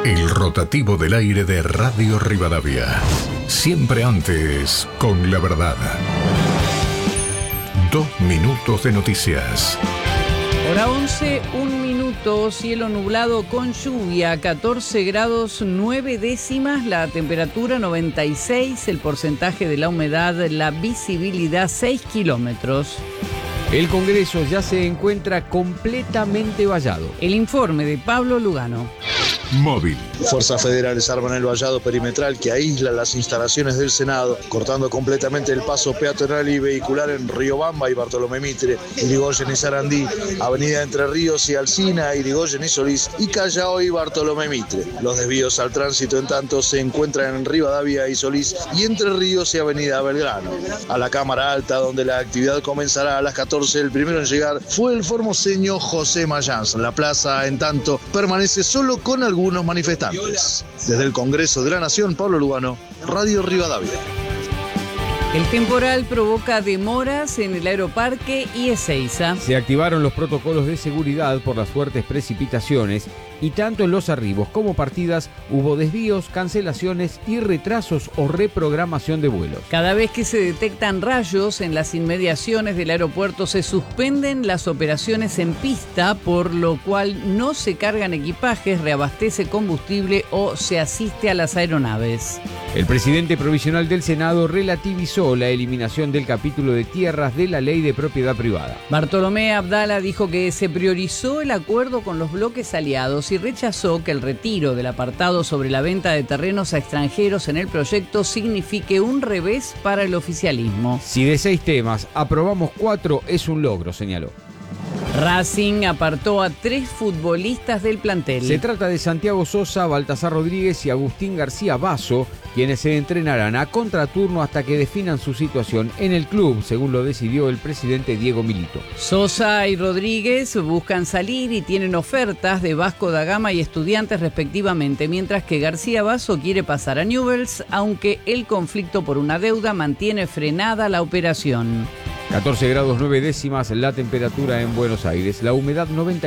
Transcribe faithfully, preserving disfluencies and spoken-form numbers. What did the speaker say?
El rotativo del aire de Radio Rivadavia. Siempre antes, con la verdad. Dos minutos de noticias. Hora once, un minuto, cielo nublado con lluvia, catorce grados nueve décimas, la temperatura noventa y seis, el porcentaje de la humedad, la visibilidad seis kilómetros. El Congreso ya se encuentra completamente vallado. El informe de Pablo Lugano. Móvil. Fuerzas federales arman el vallado perimetral que aísla las instalaciones del Senado, cortando completamente el paso peatonal y vehicular en Riobamba y Bartolomé Mitre, Irigoyen y Sarandí, Avenida Entre Ríos y Alsina, Irigoyen y Solís, y Callao y Bartolomé Mitre. Los desvíos al tránsito, en tanto, se encuentran en Rivadavia y Solís y Entre Ríos y Avenida Belgrano. A la Cámara Alta, donde la actividad comenzará a las catorce, el primero en llegar fue el formoseño José Mayans. La plaza, en tanto, permanece solo con algunos algunos manifestantes. Desde el Congreso de la Nación, Pablo Lugano, Radio Rivadavia. El temporal provoca demoras en el aeroparque y Ezeiza. Se activaron los protocolos de seguridad por las fuertes precipitaciones y tanto en los arribos como partidas hubo desvíos, cancelaciones y retrasos o reprogramación de vuelos. Cada vez que se detectan rayos en las inmediaciones del aeropuerto se suspenden las operaciones en pista, por lo cual no se cargan equipajes, reabastece combustible o se asiste a las aeronaves. El presidente provisional del Senado relativizó la eliminación del capítulo de tierras de la Ley de Propiedad Privada. Bartolomé Abdala dijo que se priorizó el acuerdo con los bloques aliados y rechazó que el retiro del apartado sobre la venta de terrenos a extranjeros en el proyecto signifique un revés para el oficialismo. Si de seis temas aprobamos cuatro, es un logro, señaló. Racing apartó a tres futbolistas del plantel. Se trata de Santiago Sosa, Baltasar Rodríguez y Agustín García Basso, quienes se entrenarán a contraturno hasta que definan su situación en el club, según lo decidió el presidente Diego Milito. Sosa y Rodríguez buscan salir y tienen ofertas de Vasco da Gama y Estudiantes respectivamente, mientras que García Basso quiere pasar a Newell's, aunque el conflicto por una deuda mantiene frenada la operación. catorce grados nueve décimas la temperatura en Buenos Aires, la humedad noventa